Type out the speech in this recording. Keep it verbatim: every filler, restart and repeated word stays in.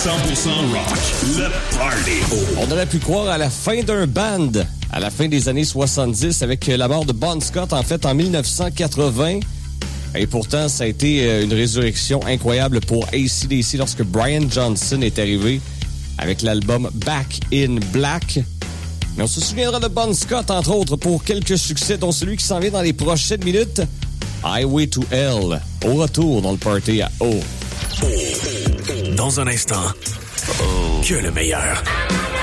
cent pour cent rock, le party. On aurait pu croire à la fin d'un band, à la fin des années soixante-dix, avec la mort de Bon Scott, en fait, en dix-neuf cent quatre-vingts. Et pourtant, ça a été une résurrection incroyable pour A C D C lorsque Brian Johnson est arrivé avec l'album Back in Black. Mais on se souviendra de Bon Scott, entre autres, pour quelques succès, dont celui qui s'en vient dans les prochaines minutes. Highway to Hell, au retour dans le party à O. Dans un instant, que le meilleur.